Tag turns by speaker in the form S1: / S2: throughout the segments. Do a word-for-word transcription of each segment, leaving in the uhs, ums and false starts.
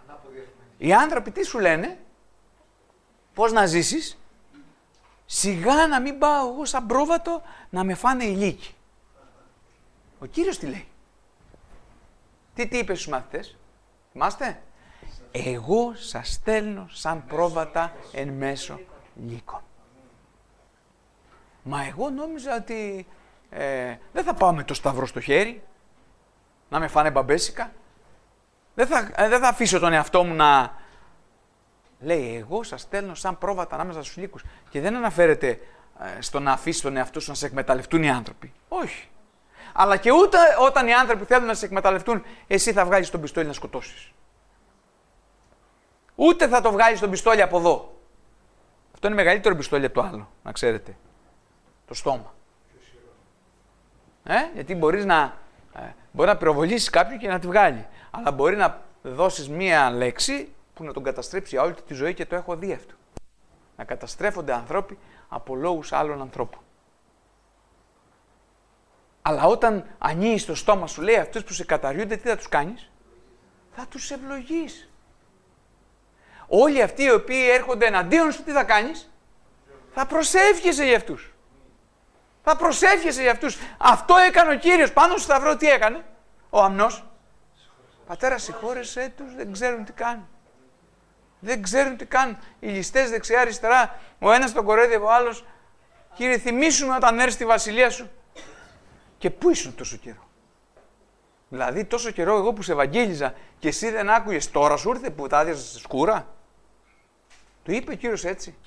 S1: Οι άνθρωποι τι σου λένε? Πώς να ζήσεις? Σιγά να μην πάω εγώ σαν πρόβατο να με φάνε οι λύκοι. Ο Κύριος τι λέει? Τι, τι είπε στους μαθητές? Θυμάστε? Εγώ σας στέλνω σαν πρόβατα εν μέσω λύκων. Μα εγώ νόμιζα ότι ε, δεν θα πάω με το σταυρό στο χέρι, να με φάνε μπαμπέσικα. Δεν θα, ε, δεν θα αφήσω τον εαυτό μου να... Λέει, εγώ σας στέλνω σαν πρόβατα ανάμεσα στους λύκους. Και δεν αναφέρεται ε, στο να αφήσει τον εαυτό σου να σε εκμεταλλευτούν οι άνθρωποι. Όχι. Αλλά και ούτε όταν οι άνθρωποι θέλουν να σε εκμεταλλευτούν, εσύ θα βγάλεις τον πιστόλι να σκοτώσεις. Ούτε θα το βγάλεις τον πιστόλι από εδώ. Αυτό είναι μεγαλύτερο πιστόλι από το άλλο, να ξέρετε. Το στόμα. Ε, γιατί μπορείς να, ε, μπορεί να πυροβολήσεις κάποιον και να τη βγάλει. Αλλά μπορεί να δώσεις μία λέξη που να τον καταστρέψει όλη τη ζωή, και το έχω δει αυτό. Να καταστρέφονται άνθρωποι από λόγους άλλων ανθρώπων. Αλλά όταν ανοίγεις το στόμα σου, λέει, αυτούς που σε καταριούνται, τι θα τους κάνεις? Θα τους ευλογείς. Όλοι αυτοί οι οποίοι έρχονται εναντίον σου, τι θα κάνεις? Θα προσεύχεσαι για αυτούς. Θα προσεύχεσαι για αυτούς. Αυτό έκανε ο Κύριος. Πάνω στο σταυρό τι έκανε ο αμνός? Πατέρα, συγχώρεσέ τους, δεν ξέρουν τι κάνουν. Δεν ξέρουν τι κάνουν. Οι ληστές δεξιά-αριστερά, ο ένας τον κορέδευε, ο άλλος. Κύριε, θυμήσου με όταν έρθει στη βασιλεία σου. Και πού ήσουν τόσο καιρό? Δηλαδή, τόσο καιρό εγώ που σε ευαγγέλιζα και εσύ δεν άκουγες, τώρα σου ήρθε που τα άδειαζες στη σκούρα? Το είπε ο Κύριος έτσι.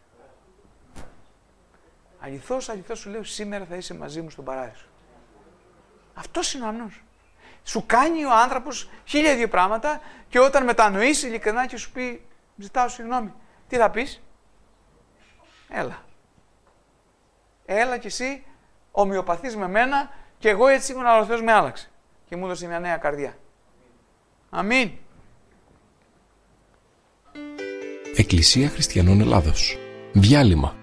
S1: Αληθώς, αληθώς σου λέω, σήμερα θα είσαι μαζί μου στον παράδεισο. Αυτός είναι ο αμνός. Σου κάνει ο άνθρωπος χίλια δύο πράγματα και όταν μετανοήσει ειλικρινά και σου πει, ζητάω συγγνώμη, τι θα πεις? Έλα. Έλα κι εσύ ομοιοπαθείς με μένα και εγώ έτσι ήμουν, αλλά ο Θεός με άλλαξε και μου έδωσε μια νέα καρδιά. Αμήν.
S2: Εκκλησία Χριστιανών Ελλάδος. Διάλειμμα.